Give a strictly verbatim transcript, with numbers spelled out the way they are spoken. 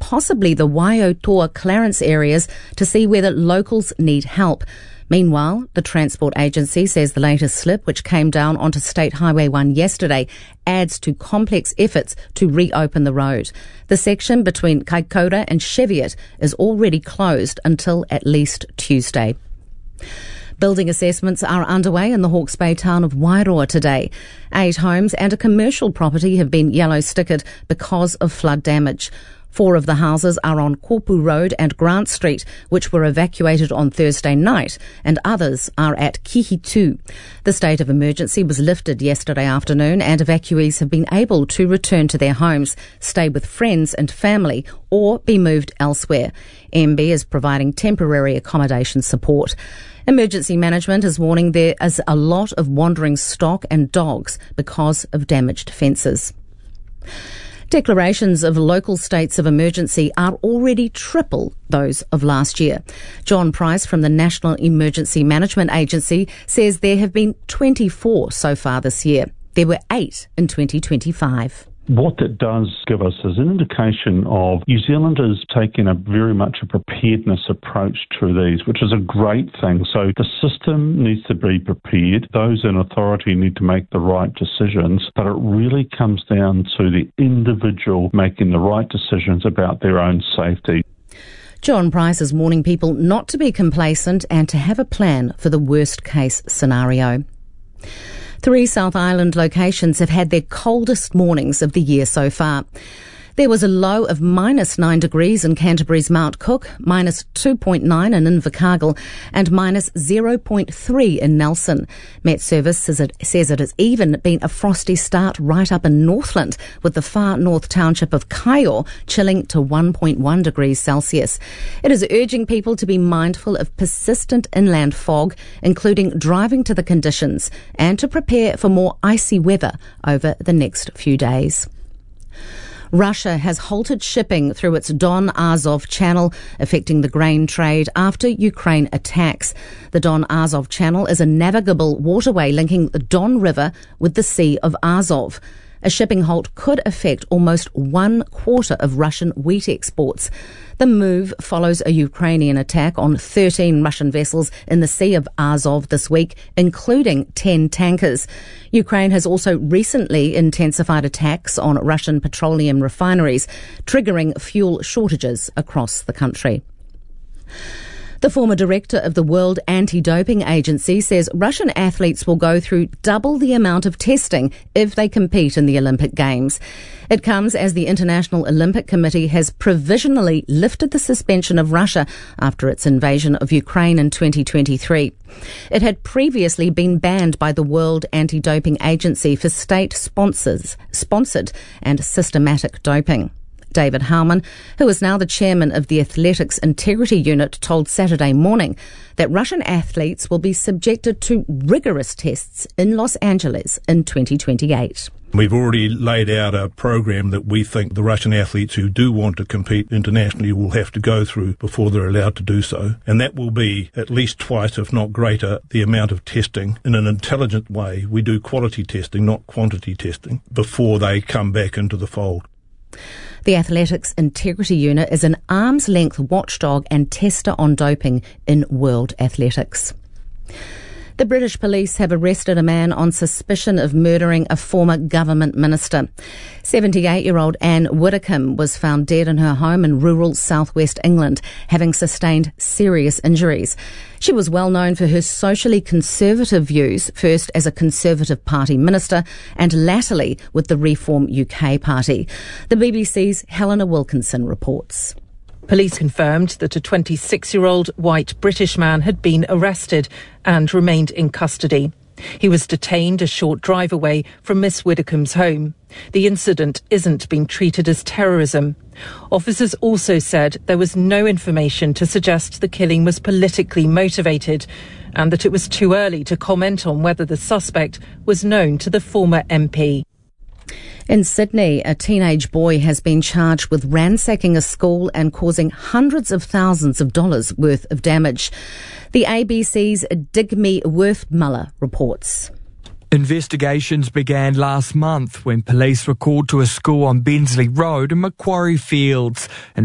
possibly the Waiatoa Clarence areas to see whether locals need help. Meanwhile, the Transport Agency says the latest slip, which came down onto State Highway one yesterday, adds to complex efforts to reopen the road. The section between Kaikoura and Cheviot is already closed until at least Tuesday. Building assessments are underway in the Hawke's Bay town of Wairoa today. Eight homes and a commercial property have been yellow-stickered because of flood damage. Four of the houses are on Kopu Road and Grant Street, which were evacuated on Thursday night, and others are at Kihitu. The state of emergency was lifted yesterday afternoon, and evacuees have been able to return to their homes, stay with friends and family, or be moved elsewhere. M B is providing temporary accommodation support. Emergency management is warning there is a lot of wandering stock and dogs because of damaged fences. Declarations of local states of emergency are already triple those of last year. John Price from the National Emergency Management Agency says there have been twenty-four so far this year. There were eight in twenty twenty-five. What that does give us is an indication of New Zealanders taking a very much a preparedness approach to these, which is a great thing. So the system needs to be prepared. Those in authority need to make the right decisions, but it really comes down to the individual making the right decisions about their own safety. John Price is warning people not to be complacent and to have a plan for the worst case scenario. Three South Island locations have had their coldest mornings of the year so far. There was a low of minus nine degrees in Canterbury's Mount Cook, minus two point nine in Invercargill, and minus zero point three in Nelson. Met Service says it, says it has even been a frosty start right up in Northland, with the far north township of Kaior chilling to one point one degrees Celsius. It is urging people to be mindful of persistent inland fog, including driving to the conditions, and to prepare for more icy weather over the next few days. Russia has halted shipping through its Don Azov Channel, affecting the grain trade after Ukraine attacks. The Don Azov Channel is a navigable waterway linking the Don River with the Sea of Azov. A shipping halt could affect almost one quarter of Russian wheat exports. The move follows a Ukrainian attack on thirteen Russian vessels in the Sea of Azov this week, including ten tankers. Ukraine has also recently intensified attacks on Russian petroleum refineries, triggering fuel shortages across the country. The former director of the World Anti-Doping Agency says Russian athletes will go through double the amount of testing if they compete in the Olympic Games. It comes as the International Olympic Committee has provisionally lifted the suspension of Russia after its invasion of Ukraine in twenty twenty-three. It had previously been banned by the World Anti-Doping Agency for state sponsors, sponsored and systematic doping. David Howman, who is now the chairman of the Athletics Integrity Unit, told Saturday Morning that Russian athletes will be subjected to rigorous tests in Los Angeles in twenty twenty-eight. We've already laid out a program that we think the Russian athletes who do want to compete internationally will have to go through before they're allowed to do so. And that will be at least twice, if not greater, the amount of testing. In an intelligent way, we do quality testing, not quantity testing, before they come back into the fold. The Athletics Integrity Unit is an arm's-length watchdog and tester on doping in world athletics. The British police have arrested a man on suspicion of murdering a former government minister. seventy-eight-year-old Anne Widdecombe was found dead in her home in rural southwest England, having sustained serious injuries. She was well known for her socially conservative views, first as a Conservative Party minister and latterly with the Reform U K Party. The B B C's Helena Wilkinson reports. Police confirmed that a twenty-six-year-old white British man had been arrested and remained in custody. He was detained a short drive away from Miss Widdecombe's home. The incident isn't being treated as terrorism. Officers also said there was no information to suggest the killing was politically motivated and that it was too early to comment on whether the suspect was known to the former M P. In Sydney, a teenage boy has been charged with ransacking a school and causing hundreds of thousands of dollars worth of damage. The A B C's Digme Worthmuller reports. Investigations began last month when police were called to a school on Bensley Road in Macquarie Fields.